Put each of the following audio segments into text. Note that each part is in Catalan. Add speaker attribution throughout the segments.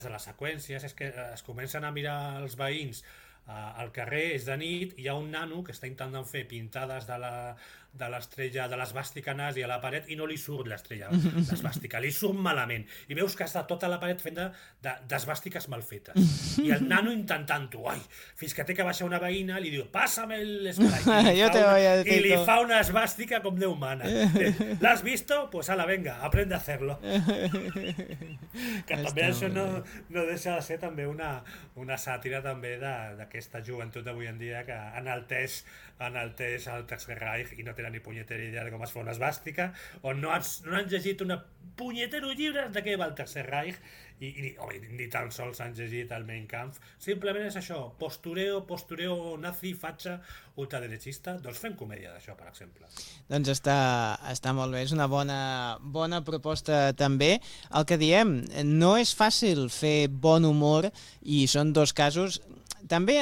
Speaker 1: de les seqüències és que es comencen a mirar els veïns al carrer, és de nit, hi ha un nano que està intentant fer pintades de l'estrella, de l'esbàstica nazi a la paret i no li surt l'estrella, l'esbàstica, li surt malament. I veus que està tota la paret fent d'esbàstiques mal fetes. I el nano intentant-ho, fins que té que baixar una veïna, li diu, pásame l'espray. I li fa una esbàstica com Déu mana. ¿L'has visto? Pues ala, venga, aprende a hacerlo. Que també això no deixa de ser també una sàtira també d'aquesta joventut d'avui en dia que enalteix el Tercer Reich i no tenen ni punyetera idea de com es fa una esbàstica, o no han llegit una punyetero llibre de què va el Tercer Reich i ni tan sols han llegit el Mein Kampf. Simplement és això, postureo nazi, fatxa, ultraderechista. Doncs fem comèdia d'això, per exemple.
Speaker 2: Doncs està molt bé, és una bona proposta també. El que diem, no és fàcil fer bon humor i són dos casos també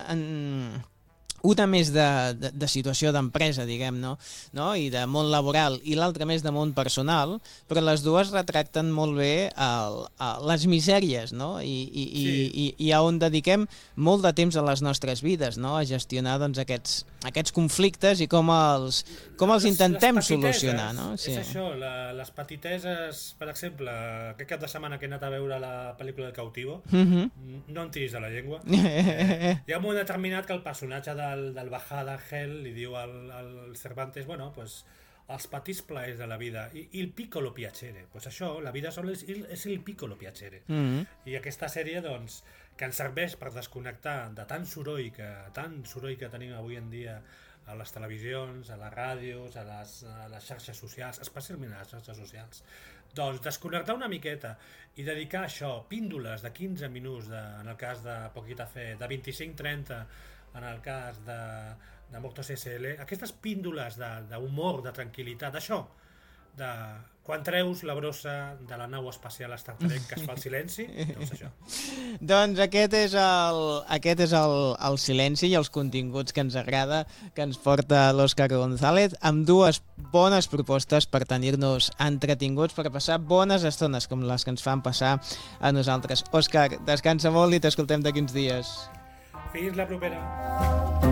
Speaker 2: una més de situació d'empresa, diguem, no? I de món laboral, i l'altra més de món personal, però les dues retracten molt bé les misèries, no? I on dediquem molt de temps a les nostres vides, no? A gestionar doncs, aquests conflictes i com els intentem solucionar, no?
Speaker 1: Sí. És això, les petiteses, per exemple, aquest cap de setmana que he anat a veure la pel·lícula del Cautivo, no em tiris de la llengua. Hi ha un moment determinat que el personatge del Bajada Hell li diu al Cervantes, bueno, pues els petits plaers de la vida i el piccolo piacere, pues això, la vida sola és el piccolo piacere. I aquesta sèrie, doncs, que ens serveix per desconnectar de tant soroll que tenim avui en dia a les televisions, a les ràdios, a les xarxes socials, especialment a les xarxes socials, doncs desconnectar una miqueta i dedicar això, píndoles de 15 minuts, en el cas de Poquita Fe, de 25-30 en el cas de Moctos SL, aquestes píndoles d'humor, de tranquil·litat, d'això, de quan treus la brossa de la nau espacial Star Trek que es fa el silenci, doncs això.
Speaker 2: Doncs aquest és el silenci i els continguts que ens agrada, que ens porta l'Òscar González, amb dues bones propostes per tenir-nos entretinguts, per passar bones estones com les que ens fan passar a nosaltres. Òscar, descansa molt i t'escoltem d'aquí uns dies.
Speaker 1: Fins la propera.